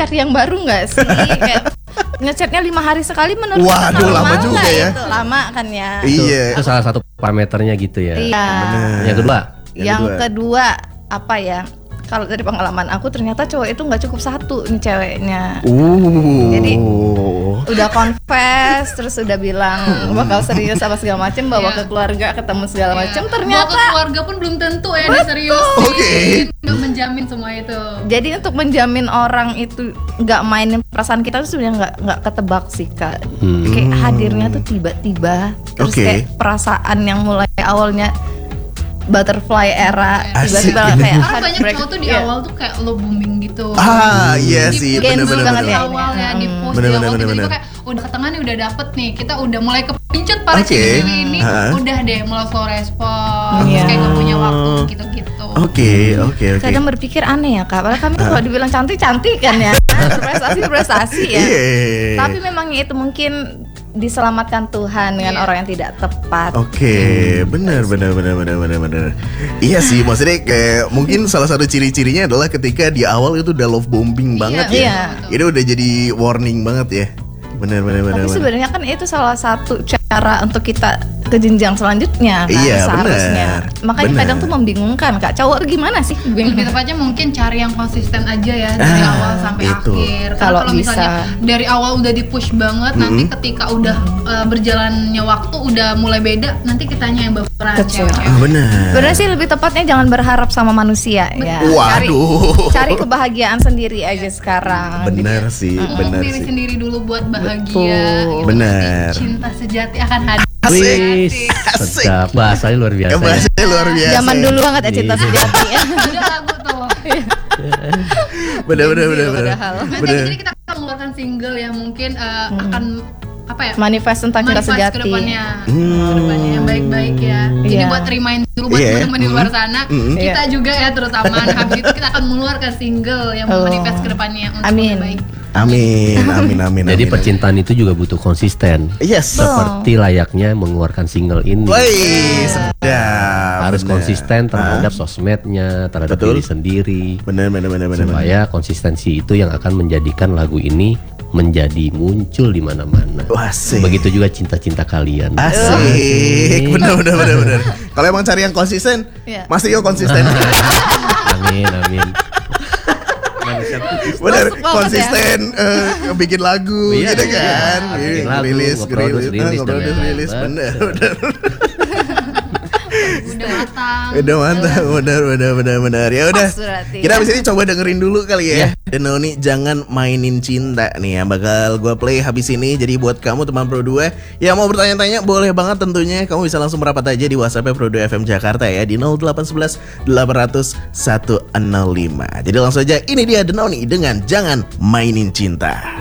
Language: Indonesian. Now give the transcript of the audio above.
cari yang baru nggak sih? Kayak ngechatnya 5 hari sekali menurut Waduh, lama juga ya. Itu lama kan ya. Iya. Itu salah satu parameternya gitu ya. Iya. Bener. Yang kedua apa ya? Kalau dari pengalaman aku ternyata cowok itu nggak cukup satu nih ceweknya. Jadi udah confess, terus udah bilang bakal serius apa segala macem, bawa ke keluarga, ketemu segala macem. Ternyata bawa ke keluarga pun belum tentu ya diseriusin. Nggak menjamin semua itu. Jadi untuk menjamin orang itu nggak mainin perasaan kita tuh sebenarnya nggak ketebak sih Kak. Kayak hadirnya tuh tiba-tiba, terus kayak perasaan yang mulai awalnya butterfly era tiba-tiba kayak karena banyak cowok tuh di awal tuh kayak lo booming gitu. Iya sih, bener-bener di awalnya di post di awal tiba-tiba kayak udah ke tengah nih, udah dapet nih, kita udah mulai kepincut para cewek ini, udah deh mulai slow respon, terus kayak gak punya waktu gitu-gitu. Oke. Kadang berpikir aneh ya Kak, padahal kami tuh kalau dibilang cantik kan ya, prestasi ya. Tapi memang itu mungkin diselamatkan Tuhan dengan orang yang tidak tepat. Benar. Iya sih, maksudnya kayak mungkin salah satu ciri-cirinya adalah ketika di awal itu udah love bombing banget ya. Itu udah jadi warning banget ya. Benar. Tapi sebenarnya kan itu salah satu cara untuk kita ke jenjang selanjutnya kan, seharusnya. Makanya kadang tuh membingungkan Kak, cowok gimana sih? Lebih tepatnya mungkin cari yang konsisten aja ya dari awal sampai akhir. Kalau misalnya dari awal udah di-push banget, nanti ketika udah berjalannya waktu udah mulai beda, nanti kitanya yang baperan. Benar sih, lebih tepatnya jangan berharap sama manusia ya. Waduh. Cari kebahagiaan sendiri aja sekarang. Benar sih. Diri sendiri dulu buat bahagia. Benar. Cinta sejati akan hadir. Asik. Sedap, bahasanya luar biasa. Zaman dulu banget ya cinta sejati. Udah lagu tuh. Bener. Jadi kita akan mengeluarkan single yang mungkin akan manifest tentang cinta sejati. Kedepannya yang baik-baik ya. Jadi buat remind dulu buat teman-teman di luar sana, kita juga ya terutama habis itu kita akan mengeluarkan single yang manifest kedepannya untuk yang baik. Amin. Jadi percintaan itu juga butuh konsisten. Seperti layaknya mengeluarkan single ini. Sedap. Harus konsisten terhadap sosmednya, terhadap diri sendiri. Benar. Supaya konsistensi itu yang akan menjadikan lagu ini menjadi muncul di mana-mana. Begitu juga cinta-cinta kalian. Asik. Benar. Kalau emang cari yang konsisten, Mas Tio konsisten. Amin. Bener, konsisten bikin lagu gitu kan, rilis, bener. Udah mantap, bener. Ya udah, kita abis ini coba dengerin dulu kali ya. Denoni Jangan Mainin Cinta nih yang bakal gue play habis ini. Jadi buat kamu teman Pro 2 yang mau bertanya-tanya boleh banget tentunya. Kamu bisa langsung merapat aja di WhatsApp Pro 2 FM Jakarta ya di 0811 800 105. Jadi langsung aja, ini dia Denoni dengan Jangan Mainin Cinta.